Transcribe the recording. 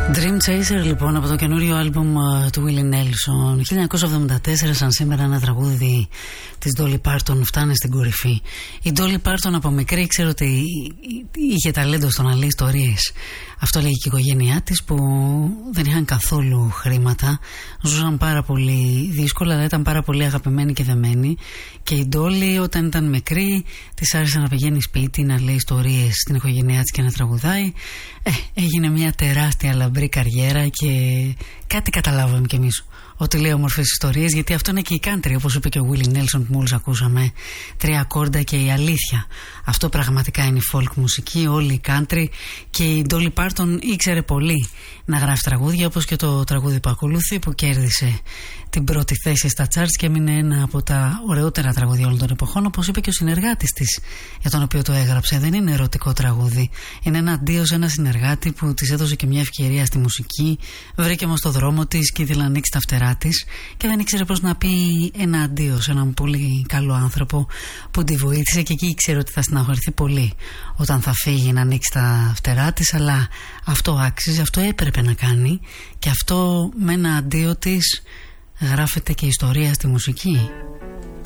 Dream Chaser, λοιπόν, από το καινούριο άλμπουμ του Willie Nelson. 1974, σαν σήμερα, ένα τραγούδι της Dolly Parton φτάνει στην κορυφή. Η Dolly Parton από μικρή ήξερε ότι είχε ταλέντο στο να λέει ιστορίες. Αυτό λέγει και η οικογένειά της, που δεν είχαν καθόλου χρήματα. Ζούσαν πάρα πολύ δύσκολα, αλλά ήταν πάρα πολύ αγαπημένοι και δεμένοι. Και η Dolly, όταν ήταν μικρή, της άρεσε να πηγαίνει σπίτι, να λέει ιστορίες στην οικογένειά της και να τραγουδάει. Έγινε μια τεράστια λαμπρή καριέρα και κάτι καταλάβαμε κι εμείς ότι λέει όμορφες ιστορίες, γιατί αυτό είναι και η country, όπως είπε και ο Willie Nelson που μόλις ακούσαμε. 3 ακόρντα και η αλήθεια. Αυτό πραγματικά είναι η folk μουσική, όλη η country. Και η Dolly Parton ήξερε πολύ να γράφει τραγούδια, όπως και το τραγούδι που ακολουθεί, που κέρδισε την πρώτη θέση στα charts και έμεινε ένα από τα ωραιότερα τραγούδια όλων των εποχών, όπως είπε και ο συνεργάτης της για τον οποίο το έγραψε. Δεν είναι ερωτικό τραγούδι. Είναι ένα αντίο σε ένα συνεργάτη που της έδωσε και μια ευκαιρία στη μουσική. Βρήκε όμως το δρόμο της και ήθελε να ανοίξει τα φτερά της και δεν ήξερε πώς να πει ένα αντίο σε έναν πολύ καλό άνθρωπο που τη βοήθησε, και εκεί ήξερε ότι θα στεναχωρηθεί πολύ όταν θα φύγει να ανοίξει τα φτερά της, αλλά αυτό άξιζε, αυτό έπρεπε να κάνει, και αυτό με ένα αντίο της γράφεται και ιστορία στη μουσική.